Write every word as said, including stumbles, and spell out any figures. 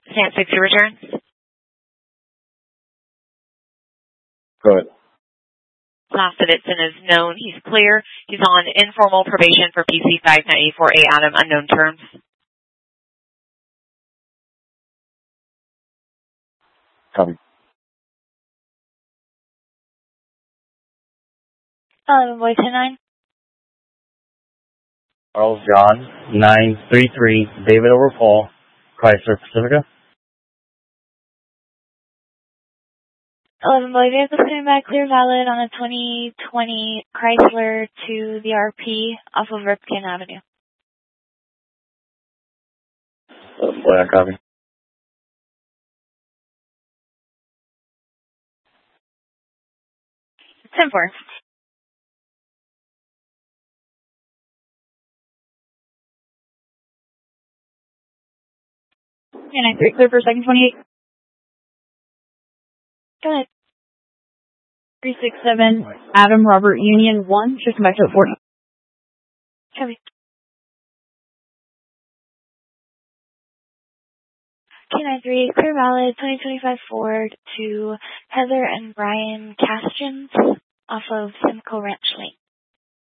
Can't sixty returns. Go ahead. Class Davidson is known. He's clear. He's on informal probation for P C five ninety-four A Adam, unknown terms. Copy. eleven boy ten nine. Charles John, nine three three, David over Paul, Chrysler Pacifica. eleven boy vehicle coming back clear valid on a twenty twenty Chrysler to the R P off of Ripken Avenue. eleven boy, I copy. ten four. And I three clear for second twenty-eight. Go ahead. three six seven, Adam Robert Union one, shifting back to the forty. Copy. K nine three, clear valid, twenty twenty-five Ford to Heather and Brian Castions off of Simcoe Ranch Lane.